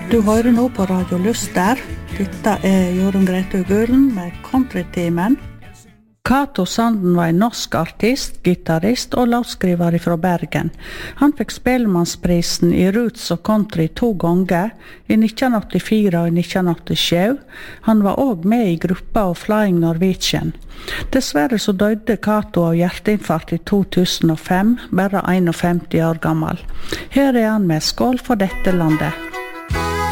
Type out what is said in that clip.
Du hører nå på Radio Lyster. Dette Jorunn Grete Gulen med Countrytimen. Cato Sanden var en norsk artist, gitarrist og låtskriver fra Bergen. Han fikk Spellemannsprisen i Roots og Country 2 ganger, i 1984 og i 1987. Han var også med i gruppa av Flying Norwegian. Dessverre så døde Cato av hjerteinfarkt i 2005, bare 51 år gammel. Her han med Skål for dette landet.